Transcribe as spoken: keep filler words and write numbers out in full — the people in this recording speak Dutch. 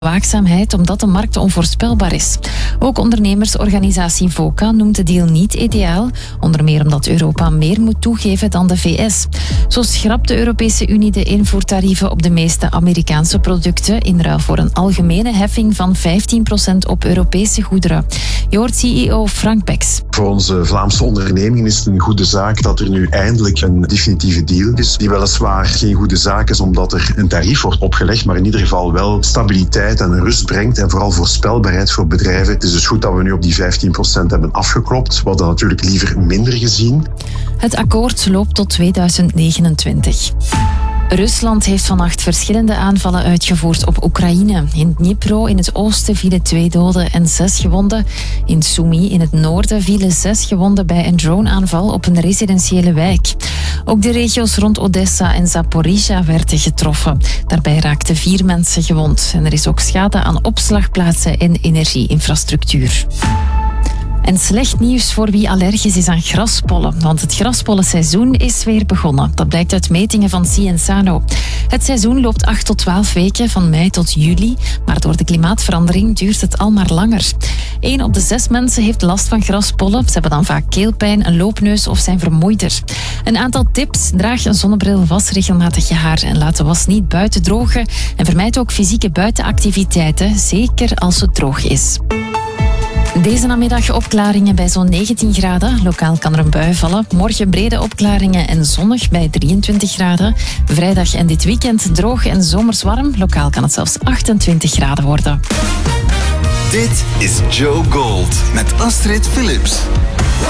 waakzaamheid omdat de markt onvoorspelbaar is. Ook ondernemersorganisatie VOCA noemt de deal niet ideaal, onder meer omdat Europa meer moet toegeven dan de V S. Zo schrapt de Europese Unie de invoertarieven op de meeste Amerikaanse producten in ruil voor een algemene heffing van vijftien procent op Europese goederen. Je hoort C E O Frank Becks. Voor onze Vlaamse ondernemingen is het een goede zaak dat er nu eindelijk een definitieve deal is, die weliswaar geen goede zaak is omdat er een tarief wordt opgelegd, maar in ieder geval wel stabiliteit en rust brengt en vooral voorspelbaarheid voor bedrijven. Het is dus goed dat we nu op die vijftien procent hebben afgeklopt. We hadden natuurlijk liever minder gezien. Het akkoord loopt tot tweeduizend negenentwintig. Rusland heeft vannacht verschillende aanvallen uitgevoerd op Oekraïne. In Dnipro in het oosten vielen twee doden en zes gewonden. In Sumy in het noorden vielen zes gewonden bij een droneaanval op een residentiële wijk. Ook de regio's rond Odessa en Zaporizhia werden getroffen. Daarbij raakten vier mensen gewond. En er is ook schade aan opslagplaatsen en energieinfrastructuur. En slecht nieuws voor wie allergisch is aan graspollen, want het graspollenseizoen is weer begonnen. Dat blijkt uit metingen van Cienzano. Het seizoen loopt acht tot twaalf weken, van mei tot juli, maar door de klimaatverandering duurt het al maar langer. Eén op de zes mensen heeft last van graspollen. Ze hebben dan vaak keelpijn, een loopneus of zijn vermoeider. Een aantal tips: draag een zonnebril, was regelmatig je haar en laat de was niet buiten drogen. En vermijd ook fysieke buitenactiviteiten, zeker als het droog is. Deze namiddag opklaringen bij zo'n negentien graden. Lokaal kan er een bui vallen. Morgen brede opklaringen en zonnig bij drieëntwintig graden. Vrijdag en dit weekend droog en zomers warm. Lokaal kan het zelfs achtentwintig graden worden. Dit is Joe Gold met Astrid Philips.